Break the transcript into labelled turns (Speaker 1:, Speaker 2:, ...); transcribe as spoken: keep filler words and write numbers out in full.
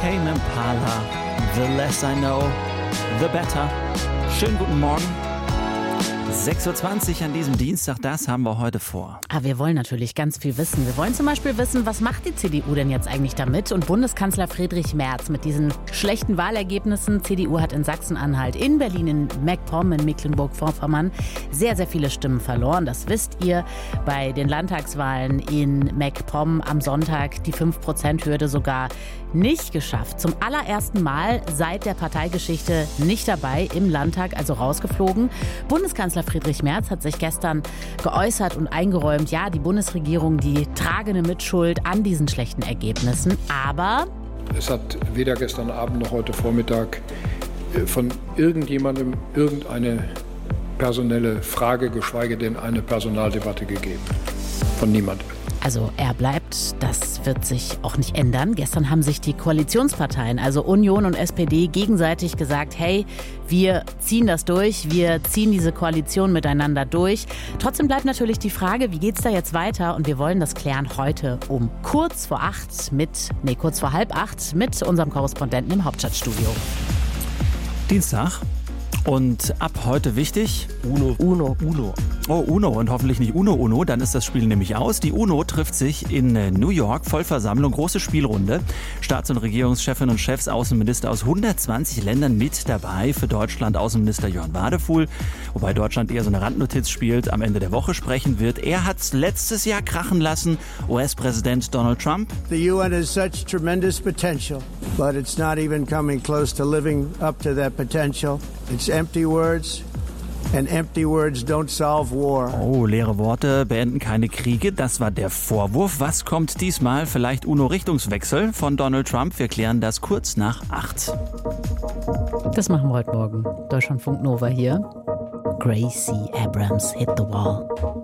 Speaker 1: Tame Impala, The Less I Know, The Better. Schönen guten Morgen. sechs Uhr zwanzig an diesem Dienstag, das haben wir heute vor.
Speaker 2: Ah, wir wollen natürlich ganz viel wissen. Wir wollen zum Beispiel wissen, was macht die C D U denn jetzt eigentlich damit? Und Bundeskanzler Friedrich Merz mit diesen schlechten Wahlergebnissen. C D U hat in Sachsen-Anhalt, in Berlin, in MacPom, in Mecklenburg-Vorpommern sehr, sehr viele Stimmen verloren. Das wisst ihr. Bei den Landtagswahlen in MacPom am Sonntag die fünf Prozent Hürde sogar nicht geschafft. Zum allerersten Mal seit der Parteigeschichte nicht dabei im Landtag, also rausgeflogen. Bundeskanzler Friedrich Merz hat sich gestern geäußert und eingeräumt, ja, die Bundesregierung, die tragende Mitschuld an diesen schlechten Ergebnissen. Aber
Speaker 3: es hat weder gestern Abend noch heute Vormittag von irgendjemandem irgendeine personelle Frage, geschweige denn eine Personaldebatte gegeben. Von niemandem.
Speaker 2: Also er bleibt, das wird sich auch nicht ändern. Gestern haben sich die Koalitionsparteien, also Union und S P D, gegenseitig gesagt, hey, wir ziehen das durch, wir ziehen diese Koalition miteinander durch. Trotzdem bleibt natürlich die Frage, wie geht's da jetzt weiter? Und wir wollen das klären heute um kurz vor acht mit, nee, kurz vor halb acht mit unserem Korrespondenten im Hauptstadtstudio.
Speaker 1: Dienstag. Und ab heute wichtig,
Speaker 2: Uno. Uno.
Speaker 1: Uno. Oh, Uno und hoffentlich nicht Uno Uno, dann ist das Spiel nämlich aus. Die UNO trifft sich in New York, Vollversammlung, große Spielrunde. Staats- und Regierungschefinnen und Chefs, Außenminister aus hundertzwanzig Ländern mit dabei. Für Deutschland Außenminister Jörn Wadefuhl, wobei Deutschland eher so eine Randnotiz spielt, am Ende der Woche sprechen wird. Er hat's letztes Jahr krachen lassen, U S-Präsident Donald Trump.
Speaker 4: The U N has such tremendous potential, but it's not even coming close to living up to that potential. It's empty words, and empty words don't solve war.
Speaker 1: Oh, leere Worte beenden keine Kriege, das war der Vorwurf. Was kommt diesmal? Vielleicht UNO-Richtungswechsel von Donald Trump? Wir klären das kurz nach acht.
Speaker 2: Das machen wir heute Morgen. Deutschlandfunk Nova hier. Gracie Abrams hit the wall.